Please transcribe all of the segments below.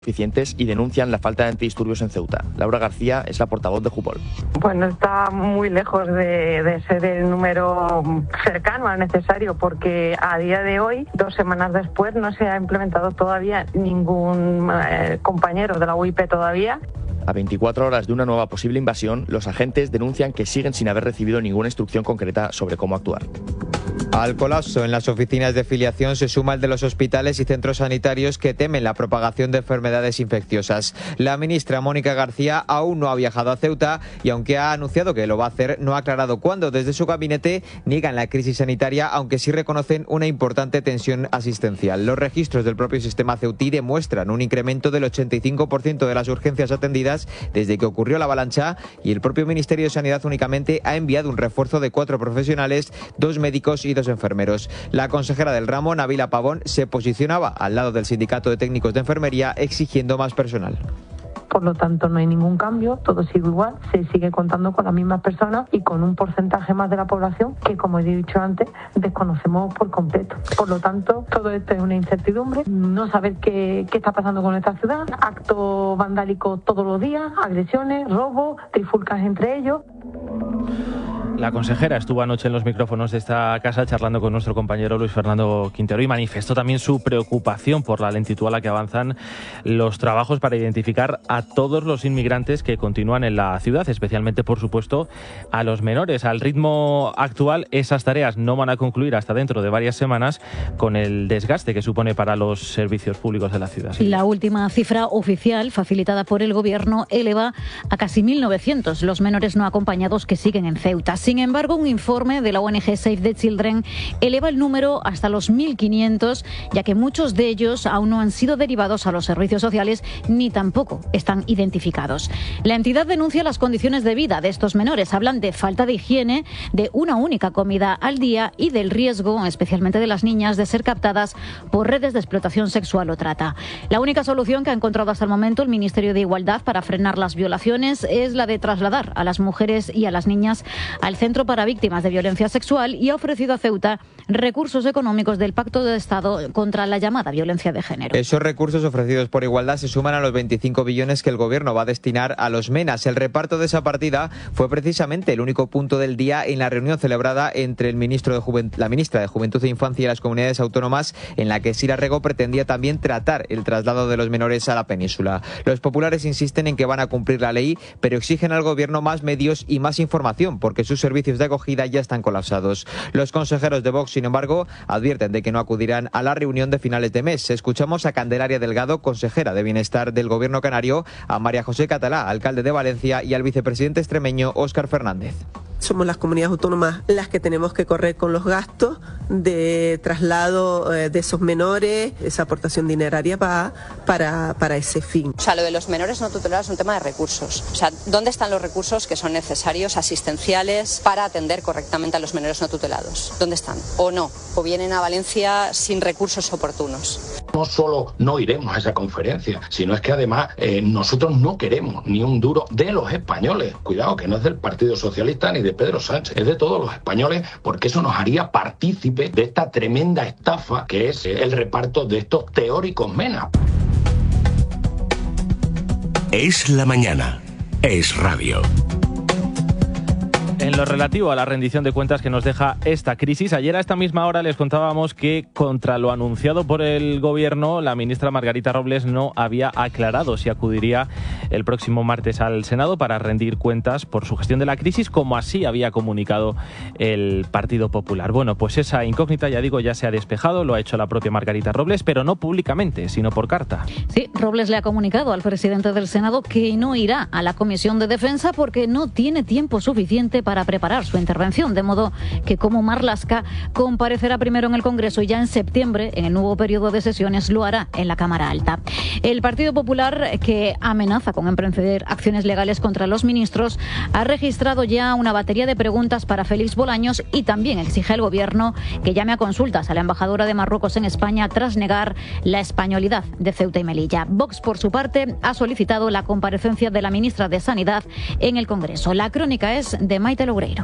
suficientes y denuncian la falta de antidisturbios en Ceuta. Laura García es la portavoz de Jupol. Bueno, está muy lejos de ser el número cercano al necesario, porque a día de hoy, 2 semanas después, no se ha implementado todavía ningún compañero de la UIP todavía. A 24 horas de una nueva posible invasión, los agentes denuncian que siguen sin haber recibido ninguna instrucción concreta sobre cómo actuar. Al colapso en las oficinas de filiación se suma el de los hospitales y centros sanitarios que temen la propagación de enfermedades infecciosas. La ministra Mónica García aún no ha viajado a Ceuta y, aunque ha anunciado que lo va a hacer, no ha aclarado cuándo. Desde su gabinete niegan la crisis sanitaria, aunque sí reconocen una importante tensión asistencial. Los registros del propio sistema ceutí demuestran un incremento del 85% de las urgencias atendidas desde que ocurrió la avalancha, y el propio Ministerio de Sanidad únicamente ha enviado un refuerzo de 4 profesionales, 2 médicos y 2 enfermeros. La consejera del ramo, Nabila Pavón, se posicionaba al lado del Sindicato de Técnicos de Enfermería exigiendo más personal. Por lo tanto, no hay ningún cambio, todo sigue igual, se sigue contando con las mismas personas y con un porcentaje más de la población que, como he dicho antes, desconocemos por completo. Por lo tanto, todo esto es una incertidumbre, no saber qué está pasando con nuestra ciudad, actos vandálicos todos los días, agresiones, robos, trifulcas entre ellos. La consejera estuvo anoche en los micrófonos de esta casa charlando con nuestro compañero Luis Fernando Quintero y manifestó también su preocupación por la lentitud a la que avanzan los trabajos para identificar a todos los inmigrantes que continúan en la ciudad, especialmente, por supuesto, a los menores. Al ritmo actual, esas tareas no van a concluir hasta dentro de varias semanas, con el desgaste que supone para los servicios públicos de la ciudad. La última cifra oficial, facilitada por el Gobierno, eleva a casi 1.900 los menores no acompañados que siguen en Ceuta. Sin embargo, un informe de la ONG Save the Children eleva el número hasta los 1.500, ya que muchos de ellos aún no han sido derivados a los servicios sociales ni tampoco están identificados. La entidad denuncia las condiciones de vida de estos menores. Hablan de falta de higiene, de una única comida al día y del riesgo, especialmente de las niñas, de ser captadas por redes de explotación sexual o trata. La única solución que ha encontrado hasta el momento el Ministerio de Igualdad para frenar las violaciones es la de trasladar a las mujeres y a las niñas al Centro para Víctimas de Violencia Sexual, y ha ofrecido a Ceuta recursos económicos del Pacto de Estado contra la llamada violencia de género. Esos recursos ofrecidos por Igualdad se suman a los 25 billones que el Gobierno va a destinar a los MENAS. El reparto de esa partida fue precisamente el único punto del día en la reunión celebrada entre la ministra de Juventud e Infancia y las comunidades autónomas, en la que Sira Rego pretendía también tratar el traslado de los menores a la península. Los populares insisten en que van a cumplir la ley, pero exigen al Gobierno más medios y más información, porque sus servicios de acogida ya están colapsados. Los consejeros de Vox, sin embargo, advierten de que no acudirán a la reunión de finales de mes. Escuchamos a Candelaria Delgado, consejera de Bienestar del Gobierno canario, a María José Catalá, alcalde de Valencia, y al vicepresidente extremeño Óscar Fernández. Somos las comunidades autónomas las que tenemos que correr con los gastos de traslado de esos menores, esa aportación dineraria para ese fin. O sea, lo de los menores no tutelados es un tema de recursos. O sea, ¿dónde están los recursos que son necesarios, asistenciales, para atender correctamente a los menores no tutelados? ¿Dónde están? ¿O no? ¿O vienen a Valencia sin recursos oportunos? No solo no iremos a esa conferencia, sino es que además nosotros no queremos ni un duro de los españoles. Cuidado, que no es del Partido Socialista ni de Pedro Sánchez, es de todos los españoles, porque eso nos haría partícipe de esta tremenda estafa que es el reparto de estos teóricos MENA. Es la mañana, es radio. En lo relativo a la rendición de cuentas que nos deja esta crisis, ayer a esta misma hora les contábamos que, contra lo anunciado por el Gobierno, la ministra Margarita Robles no había aclarado si acudiría el próximo martes al Senado para rendir cuentas por su gestión de la crisis, como así había comunicado el Partido Popular. Bueno, pues esa incógnita, ya digo, ya se ha despejado, lo ha hecho la propia Margarita Robles, pero no públicamente, sino por carta. Sí, Robles le ha comunicado al presidente del Senado que no irá a la Comisión de Defensa porque no tiene tiempo suficiente para preparar su intervención, de modo que, como Marlaska, comparecerá primero en el Congreso y ya en septiembre, en el nuevo periodo de sesiones, lo hará en la Cámara Alta. El Partido Popular, que amenaza con emprender acciones legales contra los ministros, ha registrado ya una batería de preguntas para Félix Bolaños y también exige al Gobierno que llame a consultas a la embajadora de Marruecos en España tras negar la españolidad de Ceuta y Melilla. Vox, por su parte, ha solicitado la comparecencia de la ministra de Sanidad en el Congreso. La crónica es de Maite Loureiro.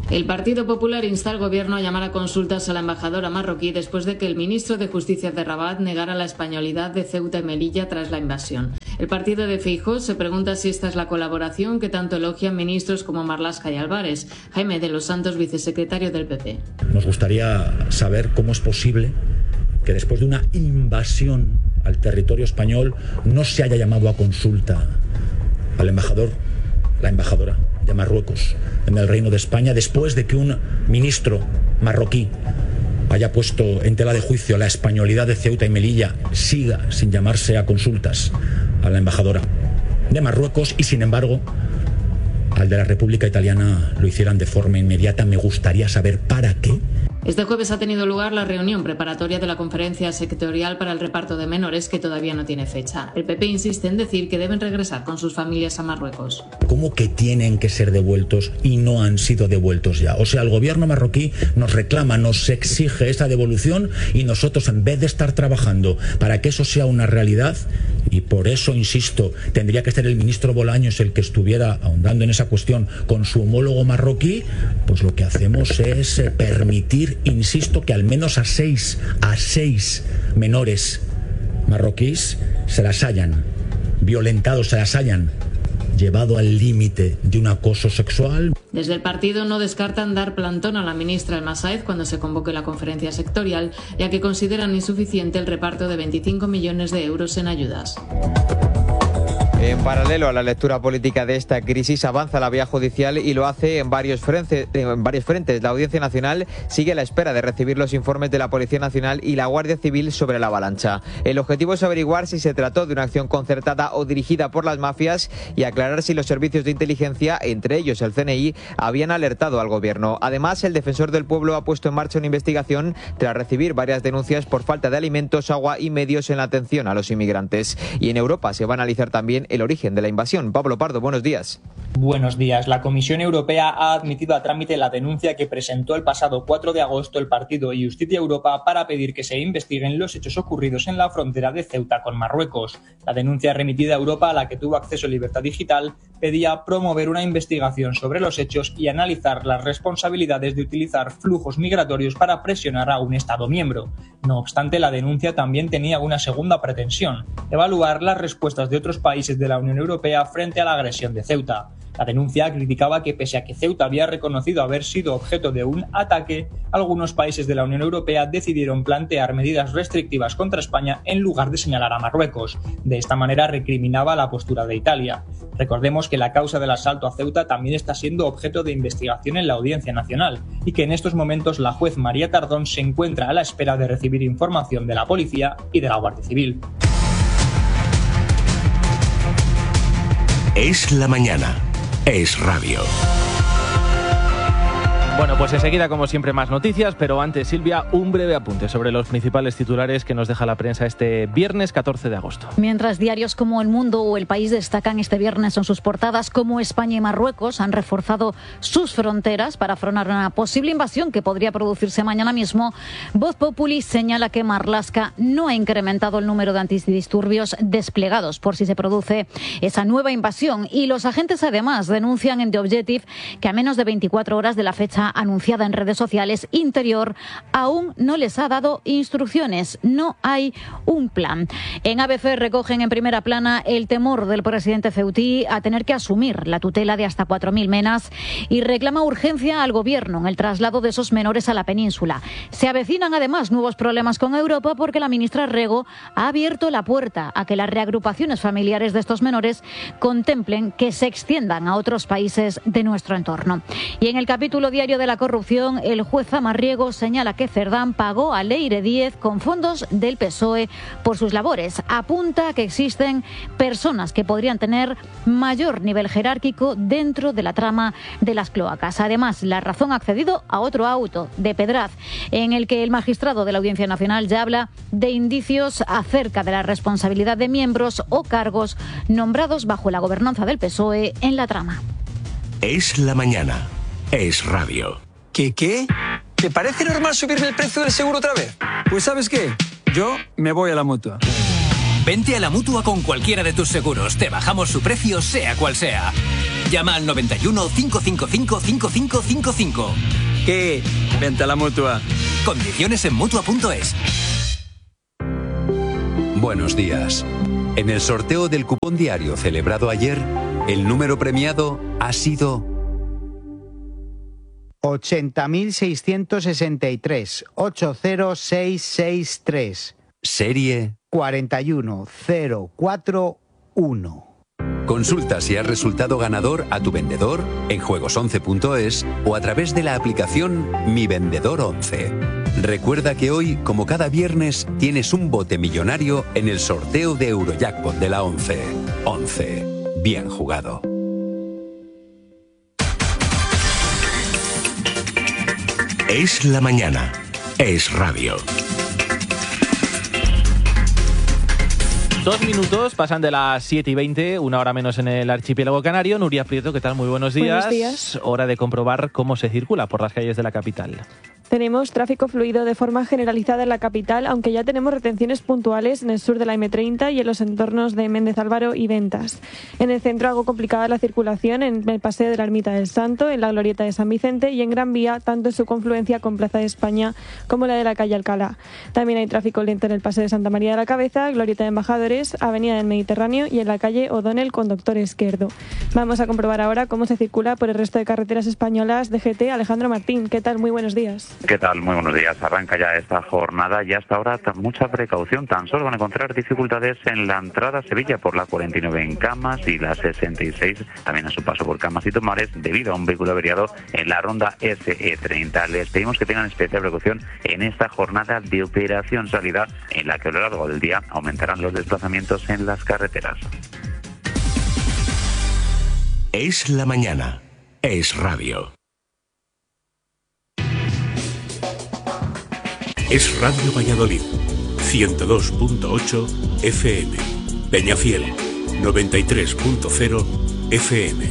El Partido Popular insta al gobierno a llamar a consultas a la embajadora marroquí después de que el ministro de Justicia de Rabat negara la españolidad de Ceuta y Melilla tras la invasión. El partido de Feijóo se pregunta si esta es la colaboración que tanto elogian ministros como Marlaska y Álvarez. Jaime de los Santos, vicesecretario del PP. Nos gustaría saber cómo es posible que después de una invasión al territorio español no se haya llamado a consulta al embajador, la embajadora de Marruecos en el Reino de España, después de que un ministro marroquí haya puesto en tela de juicio la españolidad de Ceuta y Melilla, siga sin llamarse a consultas a la embajadora de Marruecos y, sin embargo, al de la República Italiana lo hicieran de forma inmediata. Me gustaría saber para qué. Este jueves ha tenido lugar la reunión preparatoria de la conferencia sectorial para el reparto de menores, que todavía no tiene fecha. El PP insiste en decir que deben regresar con sus familias a Marruecos. ¿Cómo que tienen que ser devueltos y no han sido devueltos ya? O sea, el gobierno marroquí nos reclama, nos exige esa devolución y nosotros, en vez de estar trabajando para que eso sea una realidad, y por eso, insisto, tendría que ser el ministro Bolaños el que estuviera ahondando en esa cuestión con su homólogo marroquí, pues lo que hacemos es permitir, insisto, que al menos a seis menores marroquíes se las hayan violentado, se las hayan llevado al límite de un acoso sexual. Desde el partido no descartan dar plantón a la ministra El Masaez cuando se convoque la conferencia sectorial, ya que consideran insuficiente el reparto de 25 millones de euros en ayudas. En paralelo a la lectura política de esta crisis, avanza la vía judicial y lo hace en varios frentes. La Audiencia Nacional sigue a la espera de recibir los informes de la Policía Nacional y la Guardia Civil sobre la avalancha. El objetivo es averiguar si se trató de una acción concertada o dirigida por las mafias y aclarar si los servicios de inteligencia, entre ellos el CNI, habían alertado al gobierno. Además, el Defensor del Pueblo ha puesto en marcha una investigación tras recibir varias denuncias por falta de alimentos, agua y medios en la atención a los inmigrantes. Y en Europa se va a analizar también el origen de la invasión. Pablo Pardo, buenos días. Buenos días. La Comisión Europea ha admitido a trámite la denuncia que presentó el pasado 4 de agosto el partido Justicia Europa para pedir que se investiguen los hechos ocurridos en la frontera de Ceuta con Marruecos. La denuncia remitida a Europa, a la que tuvo acceso Libertad Digital, pedía promover una investigación sobre los hechos y analizar las responsabilidades de utilizar flujos migratorios para presionar a un Estado miembro. No obstante, la denuncia también tenía una segunda pretensión: evaluar las respuestas de otros países de la Unión Europea frente a la agresión de Ceuta. La denuncia criticaba que, pese a que Ceuta había reconocido haber sido objeto de un ataque, algunos países de la Unión Europea decidieron plantear medidas restrictivas contra España en lugar de señalar a Marruecos. De esta manera recriminaba la postura de Italia. Recordemos que la causa del asalto a Ceuta también está siendo objeto de investigación en la Audiencia Nacional y que en estos momentos la juez María Tardón se encuentra a la espera de recibir información de la policía y de la Guardia Civil. Es la mañana. Es radio. Bueno, pues enseguida, como siempre, más noticias, pero antes, Silvia, un breve apunte sobre los principales titulares que nos deja la prensa este viernes 14 de agosto. Mientras diarios como El Mundo o El País destacan este viernes en sus portadas cómo España y Marruecos han reforzado sus fronteras para frenar una posible invasión que podría producirse mañana mismo, Voz Populi señala que Marlaska no ha incrementado el número de antidisturbios desplegados por si se produce esa nueva invasión, y los agentes además denuncian en The Objective que a menos de 24 horas de la fecha anunciada en redes sociales, Interior aún no les ha dado instrucciones, no hay un plan. En ABC recogen en primera plana el temor del presidente ceutí a tener que asumir la tutela de hasta 4.000 menas y reclama urgencia al gobierno en el traslado de esos menores a la península. Se avecinan además nuevos problemas con Europa porque la ministra Rego ha abierto la puerta a que las reagrupaciones familiares de estos menores contemplen que se extiendan a otros países de nuestro entorno. Y en el capítulo diario de la corrupción, el juez Zamarriego señala que Cerdán pagó a Leire Díez con fondos del PSOE por sus labores. Apunta que existen personas que podrían tener mayor nivel jerárquico dentro de la trama de las cloacas. Además, La Razón ha accedido a otro auto de Pedraz, en el que el magistrado de la Audiencia Nacional ya habla de indicios acerca de la responsabilidad de miembros o cargos nombrados bajo la gobernanza del PSOE en la trama. Es la mañana. Es radio. ¿Qué? ¿Te parece normal subirme el precio del seguro otra vez? Pues ¿sabes qué? Yo me voy a la Mutua. Vente a la Mutua con cualquiera de tus seguros. Te bajamos su precio, sea cual sea. Llama al 91 555 5555. ¿Qué? Vente a la Mutua. Condiciones en Mutua.es. Buenos días. En el sorteo del cupón diario celebrado ayer, el número premiado ha sido 80.663, 80663. Serie 41041. Consulta si has resultado ganador a tu vendedor en juegos11.es o a través de la aplicación Mi Vendedor 11. Recuerda que hoy, como cada viernes, tienes un bote millonario en el sorteo de Eurojackpot de la 11. 11. Bien jugado. Es la mañana. Es radio. 2 minutos, pasan de las 7:20, una hora menos en el archipiélago canario. Nuria Prieto, ¿qué tal? Muy buenos días. Buenos días. Hora de comprobar cómo se circula por las calles de la capital. Tenemos tráfico fluido de forma generalizada en la capital, aunque ya tenemos retenciones puntuales en el sur de la M30 y en los entornos de Méndez Álvaro y Ventas. En el centro algo complicada la circulación en el Paseo de la Ermita del Santo, en la Glorieta de San Vicente y en Gran Vía, tanto en su confluencia con Plaza de España como la de la calle Alcalá. También hay tráfico lento en el Paseo de Santa María de la Cabeza, Glorieta de Embajadores, Avenida del Mediterráneo y en la calle O'Donnell con Doctor Esquerdo. Vamos a comprobar ahora cómo se circula por el resto de carreteras españolas de GT. Alejandro Martín, ¿qué tal? Muy buenos días. ¿Qué tal? Muy buenos días. Arranca ya esta jornada y hasta ahora mucha precaución. Tan solo van a encontrar dificultades en la entrada a Sevilla por la 49 en Camas y la 66 también a su paso por Camas y Tomares debido a un vehículo averiado en la ronda SE30. Les pedimos que tengan especial precaución en esta jornada de operación salida en la que a lo largo del día aumentarán los desplazamientos en las carreteras. Es la mañana. Es radio. Es Radio Valladolid, 102.8 FM, Peñafiel, 93.0 FM.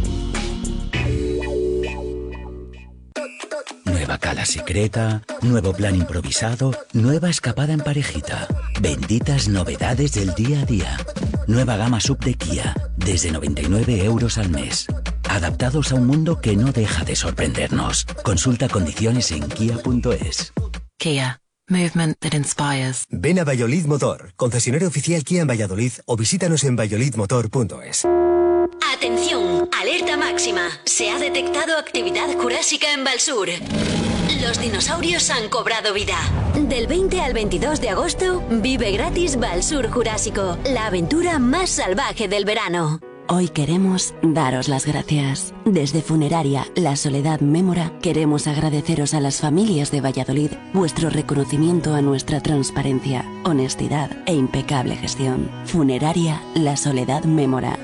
Nueva cala secreta, nuevo plan improvisado, nueva escapada en parejita. Benditas novedades del día a día. Nueva gama sub de Kia, desde 99 euros al mes. Adaptados a un mundo que no deja de sorprendernos. Consulta condiciones en kia.es. Kia. Movement that inspires. Ven a Valladolid Motor, concesionario oficial Kia en Valladolid o visítanos en valladolidmotor.es. Atención, alerta máxima. Se ha detectado actividad jurásica en Valsur. Los dinosaurios han cobrado vida. Del 20 al 22 de agosto, vive gratis Valsur Jurásico, la aventura más salvaje del verano. Hoy queremos daros las gracias. Desde Funeraria La Soledad Mémora queremos agradeceros a las familias de Valladolid vuestro reconocimiento a nuestra transparencia, honestidad e impecable gestión. Funeraria La Soledad Mémora.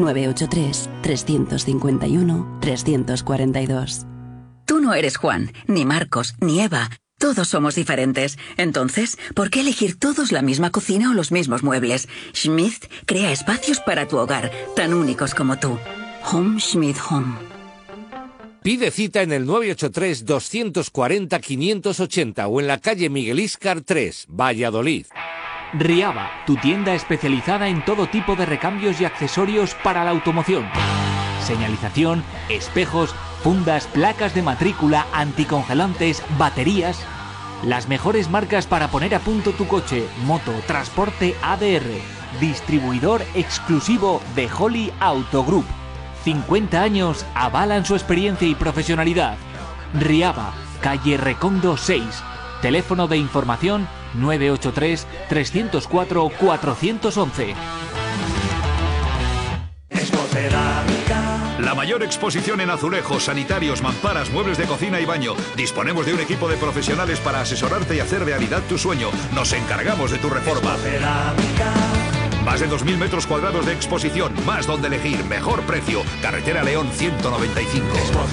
983-351-342. Tú no eres Juan, ni Marcos, ni Eva. Todos somos diferentes. Entonces, ¿por qué elegir todos la misma cocina o los mismos muebles? Schmidt crea espacios para tu hogar, tan únicos como tú. Home Schmidt Home. Pide cita en el 983-240-580 o en la calle Miguel Íscar 3, Valladolid. Riaba, tu tienda especializada en todo tipo de recambios y accesorios para la automoción. Señalización, espejos, fundas, placas de matrícula, anticongelantes, baterías. Las mejores marcas para poner a punto tu coche, moto, transporte ADR. Distribuidor exclusivo de Holly Auto Group. 50 años avalan su experiencia y profesionalidad. Riaba, calle Recondo 6. Teléfono de información 983-304-411. La mayor exposición en azulejos, sanitarios, mamparas, muebles de cocina y baño. Disponemos de un equipo de profesionales para asesorarte y hacer realidad tu sueño. Nos encargamos de tu reforma. Más de 2.000 metros cuadrados de exposición, más donde elegir, mejor precio. Carretera León 195.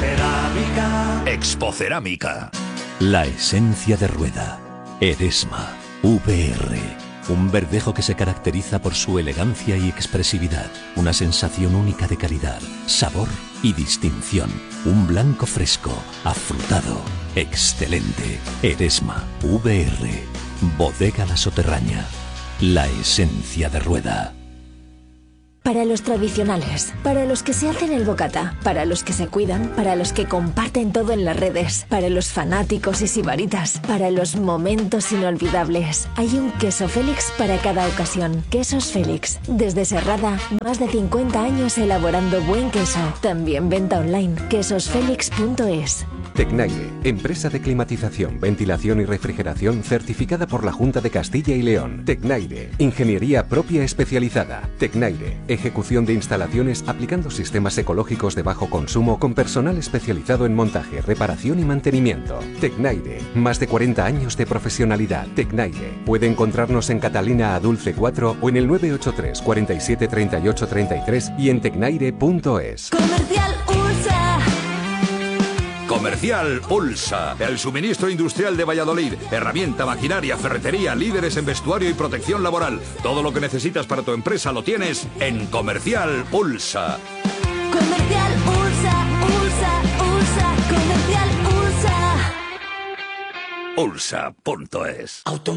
Expocerámica. La esencia de rueda. Eresma VR. Un verdejo que se caracteriza por su elegancia y expresividad. Una sensación única de calidad, sabor y distinción. Un blanco fresco, afrutado, excelente. Eresma VR. Bodega La Soterraña. La esencia de Rueda. Para los tradicionales, para los que se hacen el bocata, para los que se cuidan, para los que comparten todo en las redes, para los fanáticos y sibaritas, para los momentos inolvidables. Hay un queso Félix para cada ocasión. Quesos Félix. Desde Serrada, más de 50 años elaborando buen queso. También venta online. quesosfelix.es. Tecnaire, empresa de climatización, ventilación y refrigeración certificada por la Junta de Castilla y León. Tecnaire, ingeniería propia especializada. Tecnaire, ejecución de instalaciones aplicando sistemas ecológicos de bajo consumo con personal especializado en montaje, reparación y mantenimiento. Tecnaire, más de 40 años de profesionalidad. Tecnaire, puede encontrarnos en Catalina Adulce 4 o en el 983 47 38 33 y en tecnaire.es. Comercial USA. Comercial Ulsa, el suministro industrial de Valladolid. Herramienta, maquinaria, ferretería, líderes en vestuario y protección laboral. Todo lo que necesitas para tu empresa lo tienes en Comercial Ulsa. Comercial USA, USA, USA, Comercial USA. Ulsa.es.